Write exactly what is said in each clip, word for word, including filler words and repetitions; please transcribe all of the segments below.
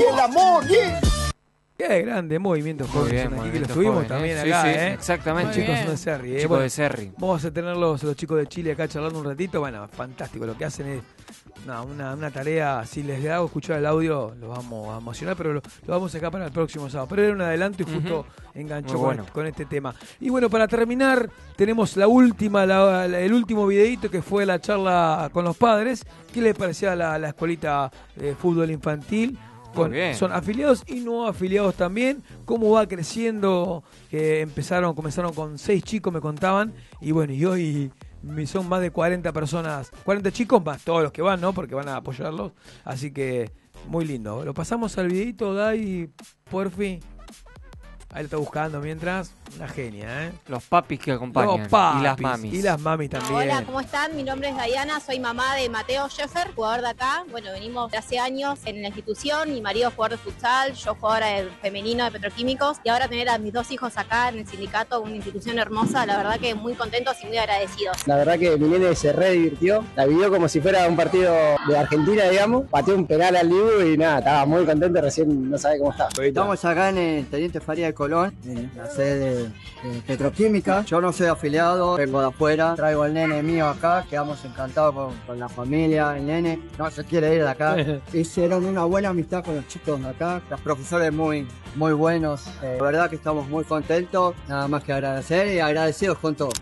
y el amor. Yeah. Qué grande movimiento joven aquí que lo tuvimos joven, también ¿eh? acá, Sí, sí, ¿eh? exactamente. Chicos son de Cerri, ¿eh? Chicos Bueno, de Cerri. Vamos a tenerlos los chicos de Chile acá charlando un ratito. Bueno, fantástico. Lo que hacen es no, una, una tarea. Si les hago escuchar el audio, los vamos a emocionar, pero lo, lo vamos a sacar para el próximo sábado. Pero era un adelanto y justo uh-huh. enganchó con, bueno. este, con este tema. Y bueno, para terminar, tenemos la última, la, la, el último videito que fue la charla con los padres. ¿Qué les parecía la, la escuelita de fútbol infantil? Con, son afiliados y no afiliados también, cómo va creciendo, que empezaron, comenzaron con seis chicos me contaban, y bueno, y hoy son más de cuarenta personas, cuarenta chicos más todos los que van, ¿no? Porque van a apoyarlos, así que muy lindo. Lo pasamos al videito, Dai, porfi. Ahí lo está buscando mientras. Una genia, ¿eh? Los papis que acompañan. Los papis, y las mamis. Y las mamis también. Hola, ¿cómo están? Mi nombre es Diana, soy mamá de Mateo Sheffer, jugador de acá. Bueno, venimos de hace años en la institución. Mi marido es jugador de futsal, yo jugadora de femenino de petroquímicos. Y ahora tener a mis dos hijos acá en el sindicato, una institución hermosa. La verdad que muy contentos y muy agradecidos. La verdad que mi nene se re divirtió. La vivió como si fuera un partido de Argentina, digamos. Pateó un penal al Dibu y nada, estaba muy contento. Recién no sabe cómo está. Estamos acá en el Teniente Faría de Colón, en la sede de, de Petroquímica. Yo no soy afiliado, vengo de afuera, traigo al nene mío acá, quedamos encantados con, con la familia, el nene no se quiere ir de acá. Hicieron una buena amistad con los chicos de acá, los profesores muy, muy buenos. Eh, la verdad que estamos muy contentos, nada más que agradecer y agradecidos con todo.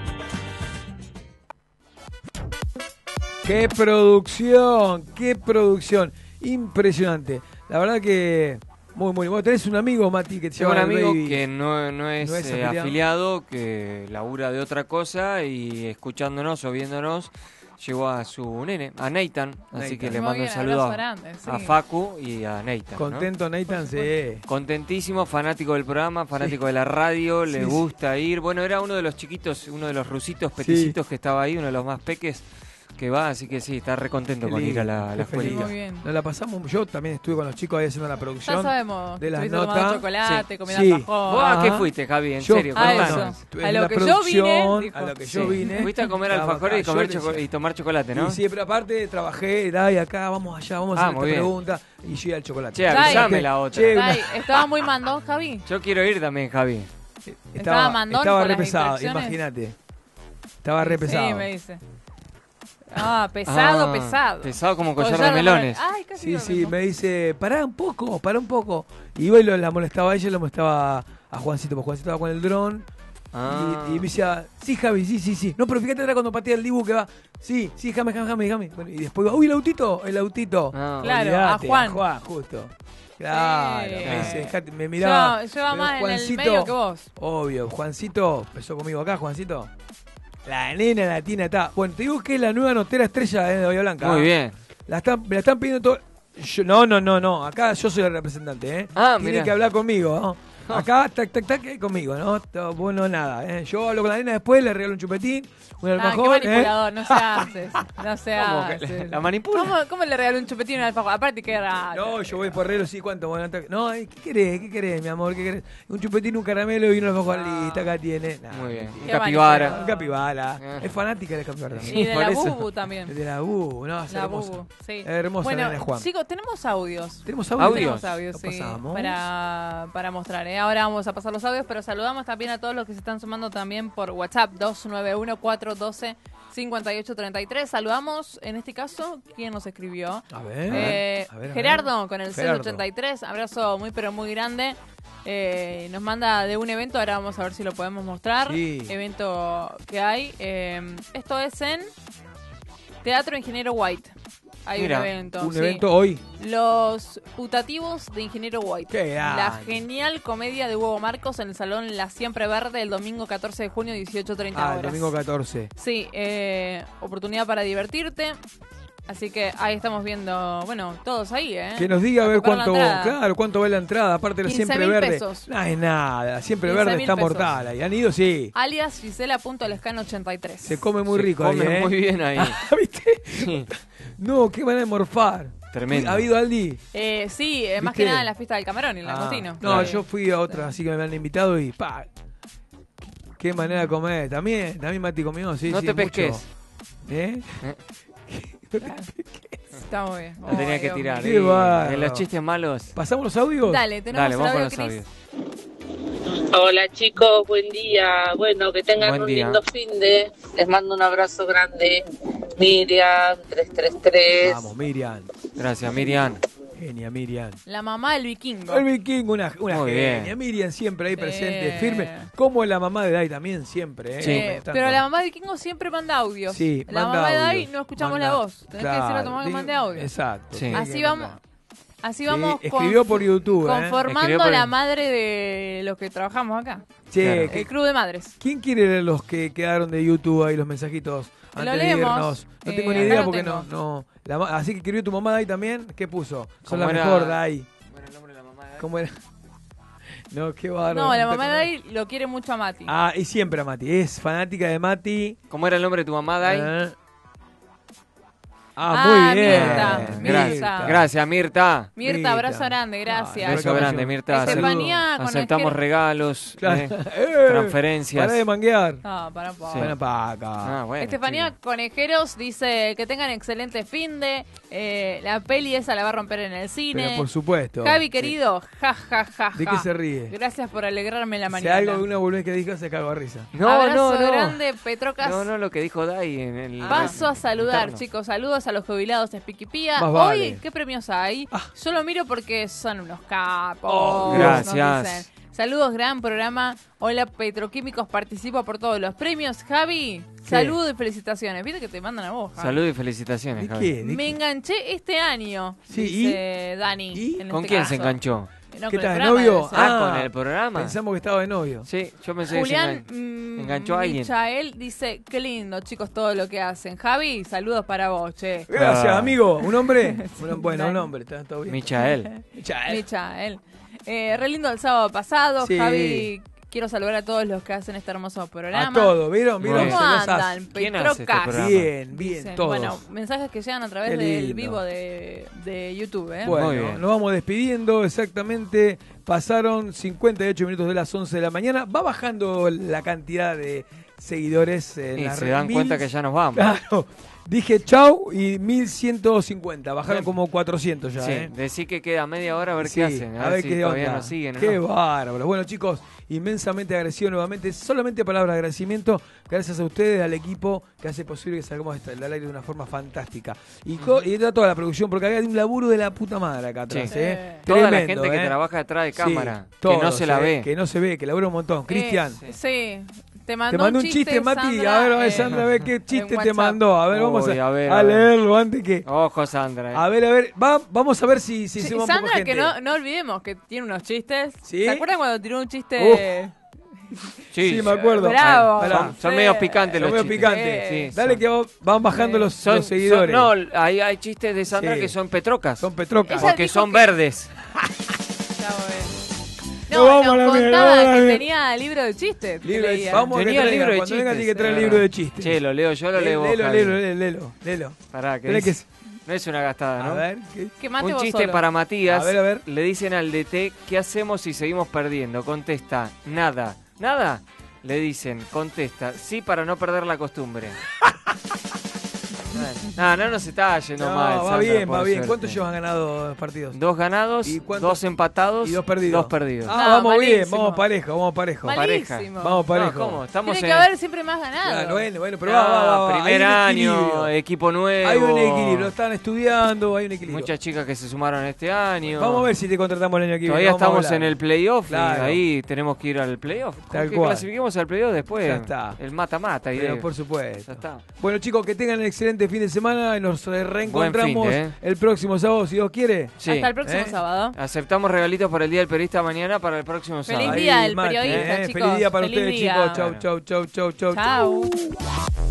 ¡Qué producción! ¡Qué producción! Impresionante. La verdad que muy, muy bueno. Tenés un amigo, Mati, que te Tengo llama un amigo Baby. que no, no es, no es eh, afiliado. afiliado, que labura de otra cosa y escuchándonos o viéndonos llegó a su nene, a Nathan. Así Nathan. que le Muy mando bien, un saludo a, grande, sí. a Facu y a Nathan. Contento, ¿no? Nathan, sí. Contentísimo, fanático del programa, fanático sí. de la radio, le sí, gusta sí. ir. Bueno, era uno de los chiquitos, uno de los rusitos peticitos sí. que estaba ahí, uno de los más peques que va, así que sí, está re contento con ir a la, a la escuelita. Muy bien. Nos la pasamos, yo también estuve con los chicos ahí haciendo la producción. Ya sabemos, de las estuviste tomando notas. chocolate, sí. comiendo sí. alfajor. ¿Vos a qué fuiste, Javi? En yo, serio, a contanos. eso. A lo que yo vine, dijo. A lo que Sí. yo vine. Fuiste a comer alfajores y, comer choco- y tomar chocolate, ¿no? Y sí, pero aparte trabajé, Dai, acá, vamos allá, vamos a Ah, hacer esta muy bien. pregunta. Y llegué al chocolate. Che, avísame la otra. Che, Dai, ¿estaba muy mandón, Javi? Yo quiero ir también, Javi. Estaba mandón Estaba con re las pesado, instrucciones. imagínate. Estaba re pesado. Sí, me dice. Ah, pesado, Ah, pesado. Pesado como collar Collar de melones. Ay, casi Sí, lo sí, mismo. me dice, pará un poco, pará un poco. Y iba y lo, la molestaba a ella y lo molestaba a Juancito, porque Juancito estaba con el dron. Ah. Y, y me decía, sí, Javi, sí, sí, sí. No, pero fíjate ahora cuando patea el Dibu que va, sí, sí, jame, jame, jame, jame. Bueno, y después va, uy, el autito, el autito. Ah. Claro, Olvidate, a Juan. A Juan, justo. Claro, Sí. me, dice, dejate, me miraba. Yo, yo va pero más en el Juancito, medio que vos. Obvio, Juancito empezó conmigo acá, Juancito. La nena latina está. Bueno, te digo que es la nueva notera estrella eh, de Bahía Blanca. Muy ¿eh? bien. La están, me la están pidiendo todo. Yo- no, no, no, no. Acá yo soy el representante, ¿eh? Ah, Tiene mirá. que hablar conmigo, ¿no? Acá, tac, tac, tac, eh, conmigo, ¿no? To- Vos no nada, ¿eh? Yo hablo con la nena después, le regalo un chupetín, un Ah, qué alfajor, ¿eh? manipulador, no se hace. No se ¿Cómo que hace. la- la manipula? ¿Cómo, ¿Cómo le regaló un chupetín y un alfajor? Aparte, qué raro. No, yo voy por regalo, sí, ¿cuánto? Bueno, tac- no, eh, ¿qué querés? ¿Qué querés, mi amor? ¿Qué querés? Un chupetín, un caramelo y un alfajor, Ah. listo, acá tiene. Nah, Muy bien. mentira. Un Qué capibara. Un capibara. Ah. Es fanática de la capibara. Y también. de por la eso. Bubu también. De la Bu, no, es La hermosa. Bubu, sí. Es hermosa bueno, la nena Juan. chicos, tenemos audios. ¿Tenemos audio? Audios. Tenemos audios, Lo sí, pasamos. para, para mostrar. ¿eh? Ahora vamos a pasar los audios, pero saludamos también a todos los que se están sumando también por WhatsApp, dos nueve uno, cuatro uno dos, cinco ocho tres tres. Saludamos, en este caso, ¿quién nos escribió? A ver. Eh, a ver, a ver. Gerardo, con el Gerardo. cero ochenta y tres. Abrazo muy, pero muy grande. Eh, nos manda de un evento, ahora vamos a ver si lo podemos mostrar. Sí. Evento que hay. Eh, esto es en Teatro Ingeniero White. Hay Mira, un evento. Un sí. evento hoy. Los putativos de Ingeniero White. Qué grande. La genial comedia de Hugo Marcos en el Salón La Siempre Verde el domingo catorce de junio, dieciocho treinta Ah, horas. el domingo catorce. Sí, eh, oportunidad para divertirte. Así que ahí estamos viendo, bueno, todos ahí, ¿eh? Que nos diga a ver comprar la cuánto, entrada. claro, cuánto vale la entrada, aparte de la quince siempre mil verde. pesos. No es nada, siempre quince verde mil está pesos. mortal. Ahí han ido, sí. Alias Gisela.lescano ochenta y tres. Se come muy Se rico come ahí, ¿eh? muy bien ahí. Ah, ¿viste? Sí. No, qué manera de morfar. Tremendo. ¿Ha habido Aldi? Eh, sí, eh, más ¿Viste? que nada en la fiesta del Camarón y el Ah, langostino. no, Claro. yo fui a otra, así que me han invitado y pa. Qué manera de comer. También, también Mati comió, sí, No sí, te mucho. pesques. ¿Eh? Eh. Está muy bien. Lo tenía Ay, que Dios tirar. mío. Qué Y- bárbaro. En los chistes malos. ¿Pasamos los audios? Dale, tenemos Dale, el vamos con audio, los Cris. audios. Hola chicos, buen día. Bueno, que tengan Buen un día. lindo fin de. Les mando un abrazo grande. Miriam, tres tres tres. Vamos, Miriam. Gracias, Miriam. Genia, Miriam. La mamá del vikingo. El vikingo, una, una Muy genia. bien. Miriam siempre ahí Sí. presente, firme. Como la mamá de Dai también, siempre. ¿eh? Sí. Eh, Comentando. pero la mamá del vikingo siempre manda audios. Sí, la manda mamá de audios. Dai no escuchamos Manda- la voz. Tenés que decirle a tu Claro, mamá que digo- mande audio. Exacto. Sí. tiene Así que vamos. mandar. Así Sí, vamos escribió conf- por YouTube, ¿eh? conformando Escribió por- la madre de los que trabajamos acá. Che, Claro. ¿qué- El club de madres. ¿quién quiere leer los que quedaron de YouTube ahí, los mensajitos? Lo Antes de leemos. irnos. No Eh, tengo ni acá idea lo porque tengo. no. no la ma- así que escribió tu mamá Dai también. ¿Qué puso? Son ¿Cómo la era? mejor, Dai. ¿Cómo era el nombre de la mamá de Dai? ¿Cómo era? No, qué bárbaro. No, la te mamá de acordás. Dai lo quiere mucho a Mati. Ah, y siempre a Mati. Es fanática de Mati. ¿Cómo era el nombre de tu mamá, Dai? Eh. Ah, Ah, muy bien. Mirta, Gracias, Mirta. gracias, Mirta. Mirta, Mirta. abrazo grande, gracias. Ah, Beso grande, Mirta. Estefanía Saludos. con Aceptamos Esquer- regalos, Claro. eh, Eh, transferencias. Pará de manguear. No, para un poco. Sí. Ven para acá. Ah, bueno, Estefanía chico. Conejeros dice que tengan excelente fin de. eh, la peli esa la va a romper en el cine. Pero por supuesto. Javi querido, ja, ja, ja, ¿De ja. qué se ríe? Gracias por alegrarme la Si mañana. algo de una boludez que dijo se cagó a risa. No, Abrazo no, no. grande, Petrocas. No, no, lo que dijo Dai en el. Paso a saludar, interno. chicos. Saludos a los jubilados de Piquipía. Más Hoy, vale. ¿qué premios hay? Ah. Yo lo miro porque son unos capos. Oh, nos gracias. dicen. Saludos, gran programa. Hola, Petroquímicos, participo por todos los premios. Javi, saludos y felicitaciones. Viste que te mandan a vos, Javi. Saludos y felicitaciones, ¿De Javi. qué? ¿De Me qué? enganché este año, Sí, dice Dani. ¿Y? en ¿Con este quién caso. se enganchó? No, ¿Qué con el tal, programa novio? debe ser. Ah, con el programa. Pensamos que estaba de novio. Sí, yo pensé que Julián se engan- mm, enganchó a alguien. Michael dice, qué lindo, chicos, todo lo que hacen. Javi, saludos para vos, che. Gracias, Ah. amigo. ¿Un hombre? Un- bueno, un hombre. Está todo bien. Michael. Michael. Michael. Eh, re lindo el sábado pasado, Sí. Javi. Quiero saludar a todos los que hacen este hermoso programa. A todos, ¿vieron? ¿Vieron? ¿Cómo Se las hace. andan? ¿Quién hace este Petrocas. programa? Bien, bien, Dicen, todos. Bueno, mensajes que llegan a través Qué del lindo. vivo de, de YouTube, ¿eh? Bueno, Muy bien. nos vamos despidiendo exactamente. Pasaron cincuenta y ocho minutos de las once de la mañana. Va bajando la cantidad de seguidores en Y la se red. dan Mil- cuenta que ya nos vamos. Claro. Dije chau y mil ciento cincuenta. Bajaron Bien. como cuatrocientos ya, Sí, ¿eh? decí que queda media hora a ver Sí, qué hacen. A, ver, si qué todavía onda. nos siguen. ¿o Qué no? bárbaro. Bueno, chicos, inmensamente agradecido nuevamente. Solamente palabras de agradecimiento. Gracias a ustedes, al equipo que hace posible que salgamos hasta el aire de una forma fantástica. Y, co- y a toda la producción, porque acá hay un laburo de la puta madre acá atrás. Sí. ¿eh? Toda la Tremendo, gente que ¿eh? trabaja detrás de Sí, cámara, que todos, no se la ¿eh? ve. Que no se ve, que labura un montón. Cristian. Eh, sí. Te mandó, Te mandó un chiste, Mati. Sandra, a ver, a ver, eh, Sandra, a ver qué en chiste te WhatsApp. mandó. A ver, vamos Uy, a, a ver, a a ver. leerlo antes que. Ojo, Sandra. eh. A ver, a ver, va- vamos a ver si, si Sí, suma un poco Sandra, gente. que no, no olvidemos que tiene unos chistes. ¿Sí? ¿Se acuerdan cuando tiró un chiste? Sí, me acuerdo. Bravo. Pará. Son, son Sí. medio picantes Son los medio chistes. picantes. Sí, Dale son- que va- van bajando Sí. los, Son, los seguidores. son- no, hay, hay chistes de Sandra Sí. que son petrocas. Son petrocas. Ella porque dijo son que- verdes. Ya voy. No, No, vamos a la nos mierda, contaba vamos a la que mierda. tenía libro de chistes. que Libro de- leía. vamos a que Tenía traiga, libro de cuando venga chistes. tiene que traer es libro verdad. de chistes. Che, lo leo yo, lo leo vos, Lelo, Javi. lelo, lelo, lelo, lelo. Pará, que Tenés que- dice- no es una gastada, ¿no? A ver, ¿qué? Que mate Un vos chiste solo. para Matías. A ver, a ver. Le dicen al D T, ¿qué hacemos si seguimos perdiendo? Contesta, nada. ¿Nada? Le dicen, contesta, sí para no perder la costumbre. Bueno, no, no nos está yendo No, mal. va Sandra, bien, por va bien. suerte. ¿Cuántos llevan ganado partidos? Dos ganados, ¿Y cuántos? dos empatados Y dos perdidos. Dos perdidos. Ah, No, vamos bien, malísimo. vamos parejo, vamos parejo. Mal- Malísimo. pareja. Vamos parejo. No, ¿cómo? Estamos Tiene en que haber siempre más ganado. Claro, bueno, bueno, pero No, va, va, va, va. primer Hay un año, equilibrio. equipo nuevo. Hay un equilibrio, están estudiando, hay un equilibrio. Muchas chicas que se sumaron este año. Vamos a ver si te contratamos el año que viene. Todavía vamos a estamos hablar. en el playoff Claro. y ahí tenemos que ir al playoff. Tal Con que cual. clasifiquemos al playoff después. Ya está. El mata-mata. y Pero de- por supuesto. Ya está. Bueno, chicos, que tengan un excelente fin de semana y nos eh, reencontramos Buen fin de, ¿eh? el próximo sábado, si Dios quiere. Sí. Hasta el próximo ¿Eh? sábado. Aceptamos regalitos para el Día del Periodista mañana para el próximo Feliz sábado. día Ahí, del Mati, periodista, ¿eh? chicos. Feliz día para Feliz ustedes, día. chicos. Chau, chau, chau, chau, chau. Chau.